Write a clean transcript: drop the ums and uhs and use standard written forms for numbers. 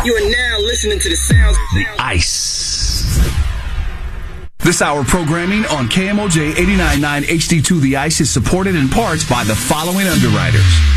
You are now listening to the sounds of The Ice. This hour programming on KMOJ 89.9 HD2 The Ice is supported in parts by the following underwriters.